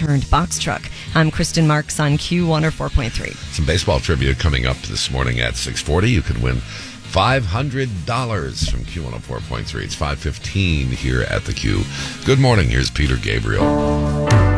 turned box truck. I'm Kristen Marks on Q104.3. Some baseball trivia coming up this morning at 6:40. You could win $500 from Q104.3. It's 5:15 here at the Q. Good morning. Here's Peter Gabriel.